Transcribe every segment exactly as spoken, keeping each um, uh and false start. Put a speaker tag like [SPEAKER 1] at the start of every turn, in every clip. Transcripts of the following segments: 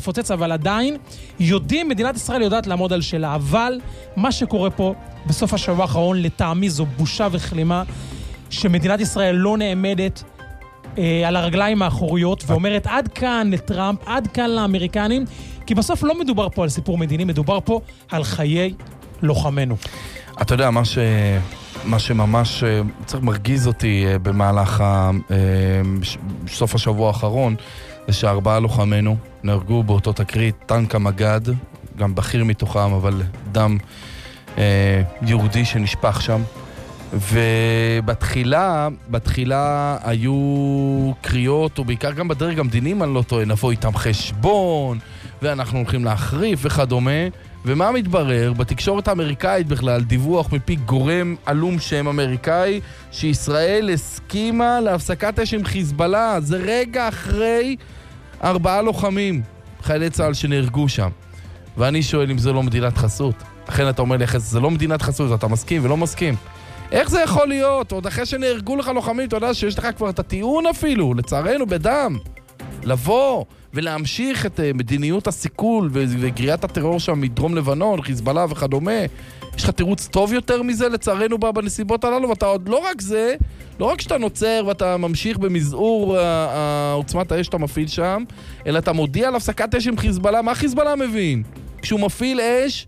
[SPEAKER 1] להתפוצץ, אבל עדיין יודעים, מדינת ישראל יודעת לעמוד על שלה, אבל מה שקורה פה בסוף השבוע האחרון, לטעמי זו בושה וכלימה, שמדינת ישראל לא נעמדת אה, על הרגליים האחוריות, ואומרת עד כאן לטראמפ, עד כאן לאמריקנים, כי בסוף לא מדובר פה על סיפור מדיני, מדובר פה על חיי לוחמנו.
[SPEAKER 2] אתה יודע, מה ש... מה שממש צריך מרגיז אותי במהלך סוף השבוע האחרון, זה שארבעה לוחמנו נהרגו באותו תקרית, טנק המגד, גם בכיר מתוכם, אבל דם יהודי שנשפך שם. ובתחילה, בתחילה היו קריאות, ובעיקר גם בדרג המדיני, אני לא טועה, נבוא איתם חשבון, ואנחנו הולכים להחריף וכדומה. ומה מתברר? בתקשורת האמריקאית בכלל, דיווח מפי גורם אלום שם אמריקאי, שישראל הסכימה להפסקת אש עם חיזבאללה. זה רגע אחרי ארבעה לוחמים, חיילי צה"ל שנהרגו שם. ואני שואל אם זה לא מדינת חסות. לכן אתה אומר לי, זה לא מדינת חסות, אתה מסכים ולא מסכים. איך זה יכול להיות? עוד אחרי שנהרגו לך לוחמים, אתה יודע שיש לך כבר את הטיעון אפילו, לצערנו, בדם. לבוא ולהמשיך את מדיניות הסיכול וגריעת הטרור שם מדרום לבנון, חיזבאללה וכדומה. יש לך תירוץ טוב יותר מזה לצערנו בה בנסיבות הללו, ואתה עוד לא רק זה, לא רק שאתה נוצר ואתה ממשיך במזעור עוצמת האש שאתה מפעיל שם, אלא אתה מודיע על הפסקת אש עם חיזבאללה. מה חיזבאללה מבין? כשהוא מפעיל אש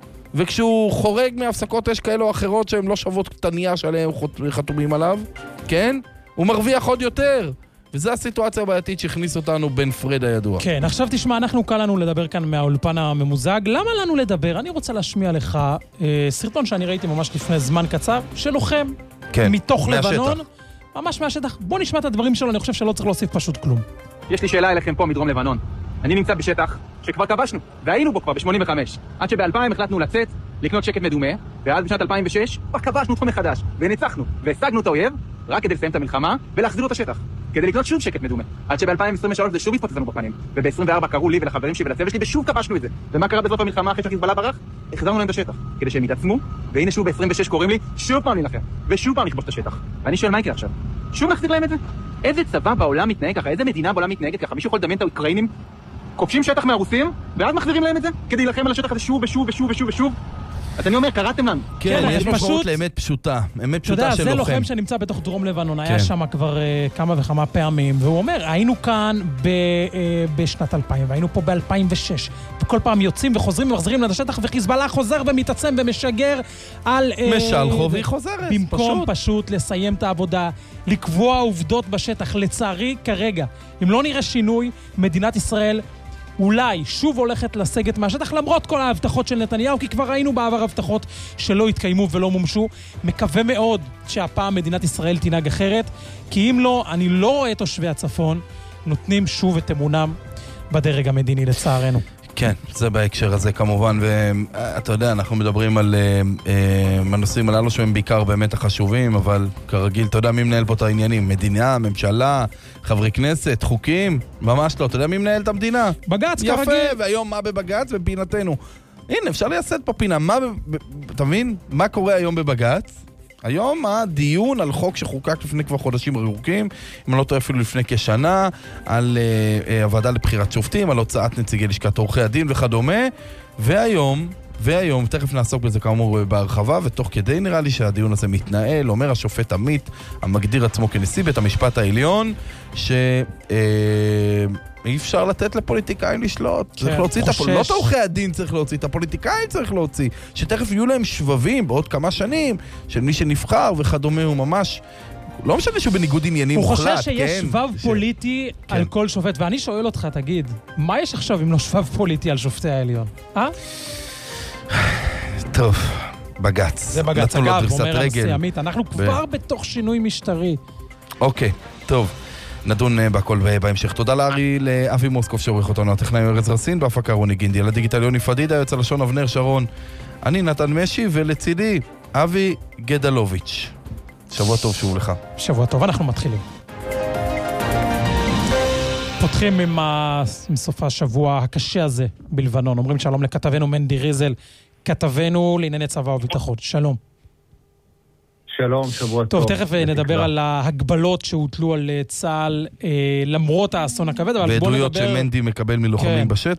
[SPEAKER 2] וכשהוא חורג מהפסקות אש כאלו או אחרות שהן לא שוות קטניה שעליהם חתומים עליו, כן? הוא מרוויח עוד יותר. וזו הסיטואציה הבעייתית שהכניס אותנו בן פרד הידוע.
[SPEAKER 1] כן, עכשיו תשמע, אנחנו קל לנו לדבר כאן מהאולפן הממוזג. למה לנו לדבר? אני רוצה להשמיע לך אה, סרטון שאני ראיתי ממש לפני זמן קצר, שלוחם
[SPEAKER 2] כן,
[SPEAKER 1] מתוך
[SPEAKER 2] מהשטח.
[SPEAKER 1] לבנון, ממש מהשטח. בוא נשמע את הדברים שלו, אני חושב שלא צריך להוסיף פשוט כלום.
[SPEAKER 3] יש לי שאלה אליכם פה מדרום לבנון. אני נמצא בשטח שכבר כבשנו, והיינו בו כבר ב-שמונים וחמש. עד שב-אלפיים החלטנו לצאת, לקנות שקט מדומה, ואז בשנת אלפיים ושש כבר כבשנו אותו מחדש, וניצחנו, והשגנו את האויב, רק כדי לסיים את המלחמה, ולהחזיר את השטח, כדי לקנות שוב שקט מדומה. עד שב-אלפיים עשרים ושלוש זה שוב התפוצץ לנו בפנים, וב-עשרים וארבע קראו לי ולחברים שלי ולצוות שלי, ושוב כבשנו את זה. ומה קרה בסוף המלחמה אחרי שהחיזבאללה ברח? החזרנו להם את השטח, כדי שהם יתעצמו, והנה שוב ב-עשרים ושש קוראים לי, שוב פעם להילחם, ושוב פעם לכבוש את השטח. ואני שואל, מה יקרה עכשיו? שוב נחזיר להם את זה? איזה צבא בעולם מתנהג ככה? איזה מדינה בעולם מתנהגת ככה? מישהו יכול לדמיין את האוקראינים כובשים שטח מהרוסים, ואז מחזירים להם את זה כדי להילחם על השטח הזה שוב ושוב ושוב ושוב ושוב. אז אני אומר, קראתם לנו.
[SPEAKER 2] כן, יש משמעות לאמת פשוטה, אמת פשוטה של לוחם.
[SPEAKER 1] זה לוחם שנמצא בתוך דרום לבנון, היה שם כבר כמה וכמה פעמים, והוא אומר, היינו כאן בשנת אלפיים, והיינו פה ב-אלפיים ושש, וכל פעם יוצאים וחוזרים ומחזירים לשטח, וחיזבאללה חוזר ומתעצם ומשגר על...
[SPEAKER 2] משלחו והיא חוזרת, פשוט.
[SPEAKER 1] במקום פשוט לסיים את העבודה, לקבוע עובדות בשטח. לצערי, כרגע, אם לא נראה שינוי, מדינת ישראל אולי שוב הולכת לסגת מהשטח, למרות כל ההבטחות של נתניהו, כי כבר ראינו בעבר הבטחות שלא התקיימו ולא מומשו. מקווה מאוד שהפעם מדינת ישראל תנהג אחרת, כי אם לא, אני לא רואה תושבי הצפון נותנים שוב את אמונם בדרג המדיני, לצערנו.
[SPEAKER 2] כן, זה בהקשר הזה כמובן, ואתה יודע, אנחנו מדברים על הנושאים הללו שהם בעיקר באמת החשובים, אבל כרגיל, אתה יודע מי מנהל פה את העניינים? מדינה, ממשלה, חברי כנסת, חוקים? ממש לא, אתה יודע מי מנהל את המדינה?
[SPEAKER 1] בגץ, כרגיל.
[SPEAKER 2] יפה, והיום מה בבגץ? בפינתנו. הנה, אפשר לייסד פה פינה. מה, אתה מבין? מה קורה היום בבגץ? היום הדיון על חוק שחוקק לפני כבר חודשים ארוכים, אם אני לא טועה אפילו לפני כשנה, על uh, uh, הוועדה לבחירת שופטים, על הוצאת נציגי לשכת עורכי הדין וכדומה, והיום, והיום, תכף נעסוק בזה כאמור בהרחבה, ותוך כדי נראה לי שהדיון הזה מתנהל, אומר השופט עמית, המגדיר עצמו כנשיא בית המשפט העליון, ש... Uh, אי אפשר לתת לפוליטיקאים לשלוט.
[SPEAKER 1] כן,
[SPEAKER 2] צריך להוציא
[SPEAKER 1] חושש.
[SPEAKER 2] את הפוליטיקאים, לא את עורכי הדין צריך להוציא, את הפוליטיקאים צריך להוציא, שתכף יהיו להם שבבים בעוד כמה שנים, של מי שנבחר וכדומה, הוא ממש, לא משנה שהוא בניגוד עניינים
[SPEAKER 1] הוא
[SPEAKER 2] מוחלט.
[SPEAKER 1] הוא חושב שיש
[SPEAKER 2] כן,
[SPEAKER 1] שבב
[SPEAKER 2] ש...
[SPEAKER 1] פוליטי
[SPEAKER 2] כן.
[SPEAKER 1] על כל שופט, ואני שואל אותך, תגיד, מה יש עכשיו אם לא שבב פוליטי על שופטי העליון? אה?
[SPEAKER 2] טוב, בגץ.
[SPEAKER 1] זה בגץ,
[SPEAKER 2] נתנו לו
[SPEAKER 1] אגב,
[SPEAKER 2] דריסת
[SPEAKER 1] אומר
[SPEAKER 2] רגל.
[SPEAKER 1] הנשיא עמית, אנחנו כבר
[SPEAKER 2] ב...
[SPEAKER 1] בתוך שינוי משטרי.
[SPEAKER 2] אוקיי, טוב. נדון בכל בהמשך. תודה לארי, לאבי מוסקוף שעורך אותנו, הטכנאי ארז רסין, בהפקה רוני גינדי, על הדיגיטל יוני פדידה, יוצא לשון אבנר שרון, אני נתן משי, ולצידי אבי גדלוביץ'. שבוע טוב שוב לך.
[SPEAKER 1] שבוע טוב, אנחנו מתחילים. פותחים עם, ה... עם סוף השבוע הקשה הזה בלבנון. אומרים שלום לכתבנו מנדי ריזל, כתבנו לענייני צבא וביטחון. שלום.
[SPEAKER 4] שלום, שבוע טוב.
[SPEAKER 1] טוב, תכף נדבר על ההגבלות שהוטלו על צה"ל למרות האסון הכבד, אבל בוא נדבר...
[SPEAKER 2] ועדויות שמנדי מקבל מלוחמים בשטח.